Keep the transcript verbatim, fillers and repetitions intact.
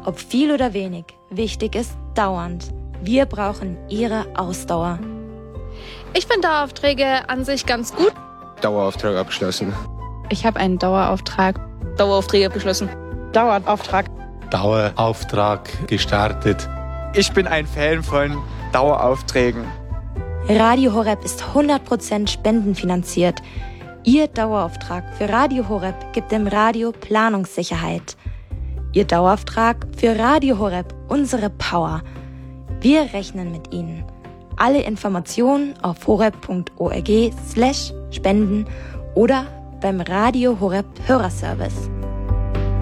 Ob viel oder wenig, wichtig ist dauernd. Wir brauchen Ihre Ausdauer. Ich finde Daueraufträge an sich ganz gut. Dauerauftrag abgeschlossen. Ich habe einen Dauerauftrag. Daueraufträge abgeschlossen. Dauerauftrag. Dauerauftrag gestartet. Ich bin ein Fan von Daueraufträgen. Radio Horeb ist hundert Prozent spendenfinanziert. Ihr Dauerauftrag für Radio Horeb gibt dem Radio Planungssicherheit. Ihr Dauerauftrag für Radio Horeb, unsere Power. Wir rechnen mit Ihnen. Alle Informationen auf horeb punkt org slash spenden oder beim Radio Horeb Hörerservice.